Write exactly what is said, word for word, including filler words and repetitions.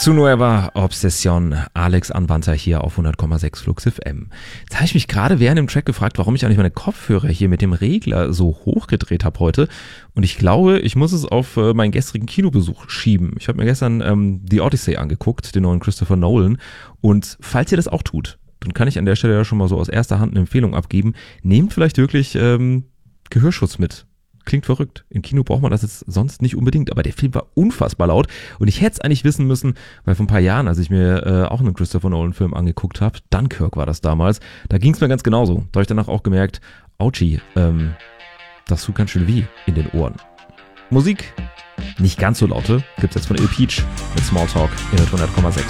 Zu Nueva Obsession, Alex Anwandter hier auf hundert Komma sechs Flux F M. Jetzt habe ich mich gerade während dem Track gefragt, warum ich eigentlich meine Kopfhörer hier mit dem Regler so hochgedreht habe heute. Und ich glaube, ich muss es auf äh, meinen gestrigen Kinobesuch schieben. Ich habe mir gestern ähm, The Odyssey angeguckt, den neuen Christopher Nolan. Und falls ihr das auch tut, dann kann ich an der Stelle ja schon mal so aus erster Hand eine Empfehlung abgeben. Nehmt vielleicht wirklich ähm, Gehörschutz mit. Klingt verrückt. Im Kino braucht man das jetzt sonst nicht unbedingt, aber der Film war unfassbar laut und ich hätte es eigentlich wissen müssen, weil vor ein paar Jahren, als ich mir äh, auch einen Christopher Nolan-Film angeguckt habe, Dunkirk war das damals, da ging es mir ganz genauso. Da habe ich danach auch gemerkt, Autschi, ähm, das tut ganz schön weh in den Ohren. Musik, nicht ganz so laute, gibt's jetzt von Il Peach mit Smalltalk in hundert Komma sechs.